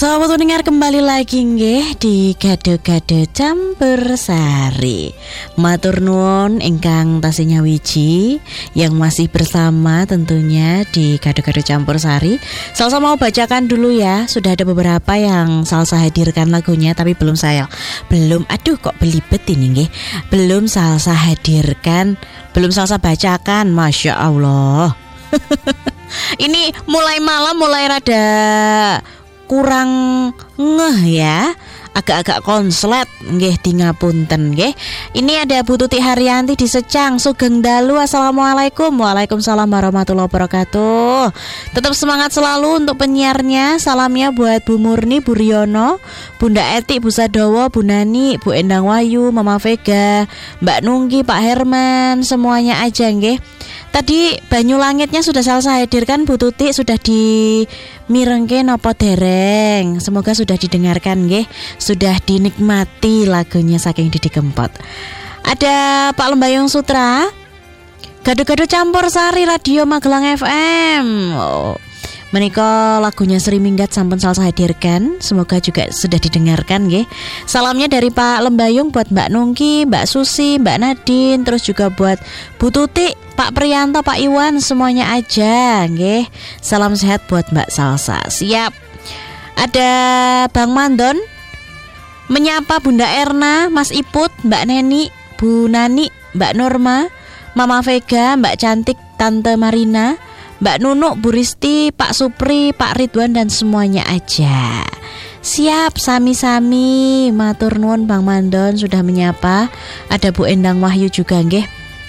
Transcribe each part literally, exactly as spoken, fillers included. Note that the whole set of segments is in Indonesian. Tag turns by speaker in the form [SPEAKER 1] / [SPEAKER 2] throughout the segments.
[SPEAKER 1] Sahabat pendengar, kembali lagi nggih di Gado-gado Campur Sari. Matur nuwun ingkang tasih nyawiji yang masih bersama tentunya di Gado-gado Campur Sari. Salsa mau bacakan dulu ya. Sudah ada beberapa yang Salsa hadirkan lagunya tapi belum saya belum aduh kok belibet ini nggih. Belum Salsa hadirkan, belum Salsa bacakan. Masya Allah. Ini mulai malam mulai rada kurang ngeh ya, agak-agak konslet nggih di ngapunten nggih. Ini ada Bu Tuti Haryanti di Secang, Sugeng Dalu. Assalamualaikum. Waalaikumsalam warahmatullahi wabarakatuh. Tetap semangat selalu untuk penyiarnya. Salamnya buat Bu Murni, Bu Riono, Bunda Eti, Bu Sadowo, Bu Nani, Bu Endang Wayu, Mama Vega, Mbak Nunggi, Pak Herman, semuanya aja nggih. Tadi Banyu Langitnya sudah Salsa hadirkan, Bu Tuti sudah di mirengke nopo dereng. Semoga sudah didengarkan nggih, sudah dinikmati lagunya saking Didi Kempot. Ada Pak Lembayung Sutra, Gado-gado Campur Sari Radio Magelang F M. Oh, menika lagunya Sri Minggat sampun Salsa hadirkan. Semoga juga sudah didengarkan nggih. Salamnya dari Pak Lembayung buat Mbak Nungki, Mbak Susi, Mbak Nadine, terus juga buat Bu Tuti, Pak Priyanto, Pak Iwan, semuanya aja nggih. Salam sehat buat Mbak Salsa. Siap. Ada Bang Mandon menyapa Bunda Erna, Mas Iput, Mbak Neni, Bu Nani, Mbak Norma, Mama Vega, Mbak Cantik, Tante Marina, Mbak Nunuk, Bu Risti, Pak Supri, Pak Ridwan, dan semuanya aja. Siap, sami-sami. Matur nuwun Bang Mandon sudah menyapa. Ada Bu Endang Wahyu juga nggih.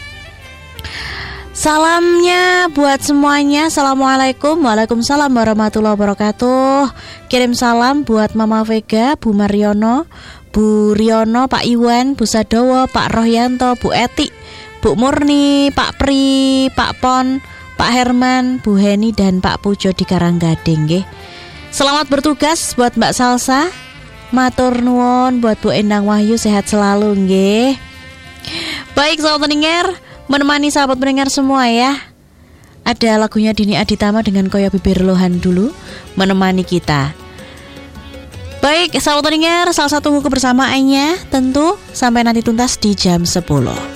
[SPEAKER 1] Salamnya buat semuanya. Assalamualaikum. Waalaikumsalam warahmatullahi wabarakatuh. Kirim salam buat Mama Vega, Bu Mariono, Bu Riono, Pak Iwan, Bu Sadowo, Pak Rohyanto, Bu Eti, Bu Murni, Pak Pri, Pak Pon, Pak Herman, Bu Heni, dan Pak Pujo di Karanggading nggih. Selamat bertugas buat Mbak Salsa. Matur nuwun buat Bu Endang Wahyu, sehat selalu nggih. Baik sahabat pendengar, menemani sahabat pendengar semua ya. Ada lagunya Dini Aditama dengan Koyo Bibir Lohan dulu menemani kita. Baik sahabat pendengar, salah satu kebersamaannya tentu sampai nanti tuntas di jam sepuluh.